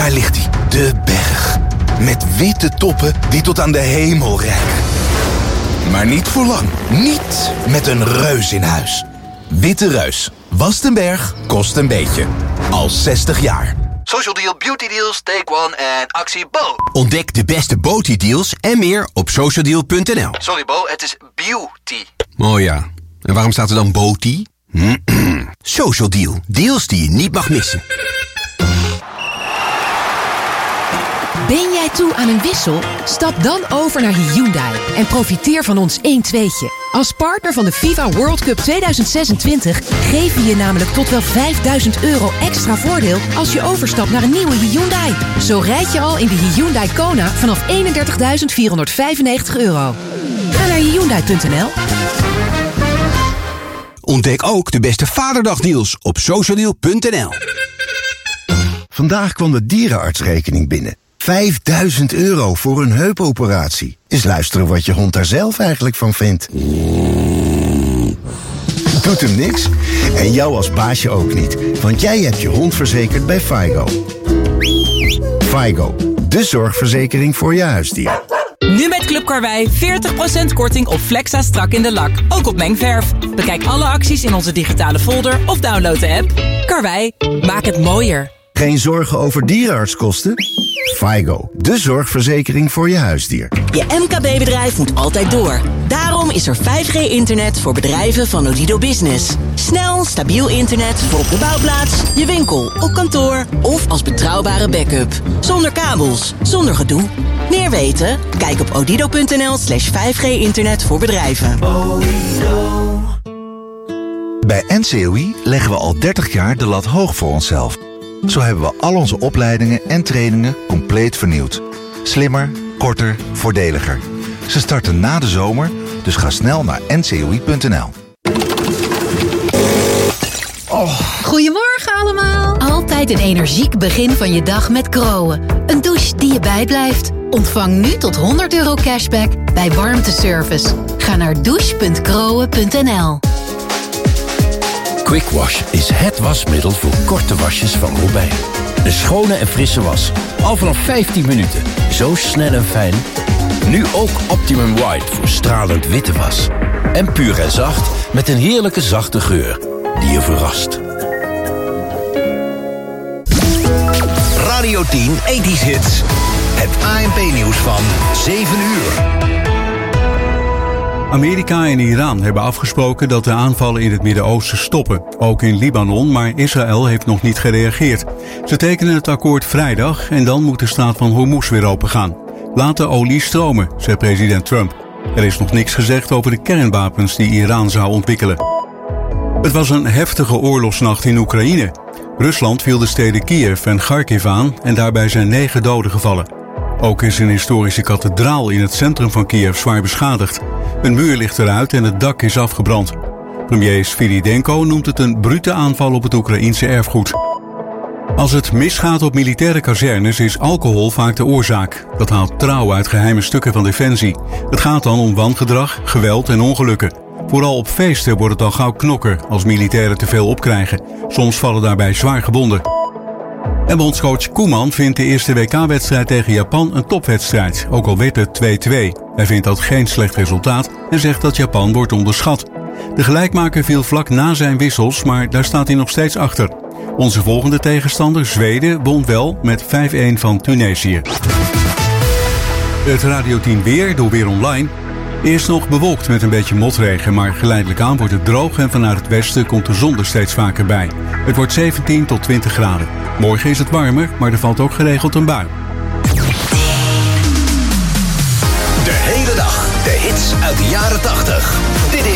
Daar ligt hij, de berg. Met witte toppen die tot aan de hemel reiken. Maar niet voor lang. Niet met een reus in huis. Witte Reus. Wast een berg, kost een beetje. Al 60 jaar. Social Deal, Beauty Deals, Take One en actie Bo. Ontdek de beste Beauty-deals en meer op socialdeal.nl. Sorry Bo, het is beauty. Oh ja, en waarom staat er dan Beauty? Social Deal, deals die je niet mag missen. Ben jij toe aan een wissel? Stap dan over naar Hyundai en profiteer van ons 1-2'tje. Als partner van de FIFA World Cup 2026 geven we je namelijk tot wel €5.000 extra voordeel als je overstapt naar een nieuwe Hyundai. Zo rijd je al in de Hyundai Kona vanaf €31.495. Ga naar Hyundai.nl. Ontdek ook de beste Vaderdagdeals op socialdeal.nl. Vandaag kwam de dierenartsrekening binnen. €5.000 voor een heupoperatie. Eens luisteren wat je hond daar zelf eigenlijk van vindt. Doet hem niks? En jou als baasje ook niet. Want jij hebt je hond verzekerd bij Faigo. Faigo, de zorgverzekering voor je huisdier. Nu met Club Karwei 40% korting op Flexa strak in de lak. Ook op mengverf. Bekijk alle acties in onze digitale folder of download de app. Karwei, maak het mooier. Geen zorgen over dierenartskosten? Faigo, de zorgverzekering voor je huisdier. Je MKB-bedrijf moet altijd door. Daarom is er 5G-internet voor bedrijven van Odido Business. Snel, stabiel internet voor op de bouwplaats, je winkel, op kantoor of als betrouwbare backup. Zonder kabels, zonder gedoe. Meer weten? Kijk op odido.nl/5G-internet voor bedrijven. Bij NCOI leggen we al 30 jaar de lat hoog voor onszelf. Zo hebben we al onze opleidingen en trainingen compleet vernieuwd. Slimmer, korter, voordeliger. Ze starten na de zomer, dus ga snel naar ncoi.nl. Goedemorgen allemaal. Altijd een energiek begin van je dag met Groen. Een douche die je bijblijft. Ontvang nu tot €100 cashback bij warmteservice. Ga naar douche.groen.nl. Quick Wash is het wasmiddel voor korte wasjes van Robijn. Een schone en frisse was. Al vanaf 15 minuten. Zo snel en fijn. Nu ook Optimum White voor stralend witte was. En puur en zacht met een heerlijke zachte geur die je verrast. Radio 10 80's Hits. Het ANP-nieuws van 7 uur. Amerika en Iran hebben afgesproken dat de aanvallen in het Midden-Oosten stoppen. Ook in Libanon, maar Israël heeft nog niet gereageerd. Ze tekenen het akkoord vrijdag en dan moet de straat van Hormuz weer opengaan. Laat de olie stromen, zei president Trump. Er is nog niks gezegd over de kernwapens die Iran zou ontwikkelen. Het was een heftige oorlogsnacht in Oekraïne. Rusland viel de steden Kiev en Kharkiv aan en daarbij zijn 9 doden gevallen. Ook is een historische kathedraal in het centrum van Kiev zwaar beschadigd. Een muur ligt eruit en het dak is afgebrand. Premier Sviridенko noemt het een brute aanval op het Oekraïense erfgoed. Als het misgaat op militaire kazernes is alcohol vaak de oorzaak. Dat haalt Trouw uit geheime stukken van Defensie. Het gaat dan om wangedrag, geweld en ongelukken. Vooral op feesten wordt het al gauw knokken als militairen te veel opkrijgen. Soms vallen daarbij zwaar gewonden. En bondscoach Koeman vindt de eerste WK-wedstrijd tegen Japan een topwedstrijd, ook al werd het 2-2. Hij vindt dat geen slecht resultaat en zegt dat Japan wordt onderschat. De gelijkmaker viel vlak na zijn wissels, maar daar staat hij nog steeds achter. Onze volgende tegenstander, Zweden, won wel met 5-1 van Tunesië. Het Radio 10 weer door Weer Online. Eerst nog bewolkt met een beetje motregen, maar geleidelijk aan wordt het droog en vanuit het westen komt de zon er steeds vaker bij. Het wordt 17 tot 20 graden. Morgen is het warmer, maar er valt ook geregeld een bui. De hele dag de hits uit de jaren 80. Dit